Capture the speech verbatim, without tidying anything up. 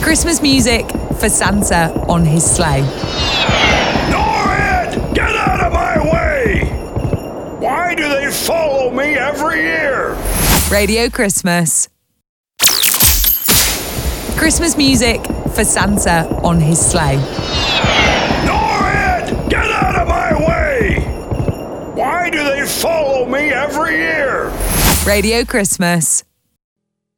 Christmas music for Santa on his sleigh. Norrid! Get out of my way! Why do they follow me every year? Radio Christmas. Christmas music for Santa on his sleigh. Norrid! Get out of my way! Why do they follow me every year? Radio Christmas.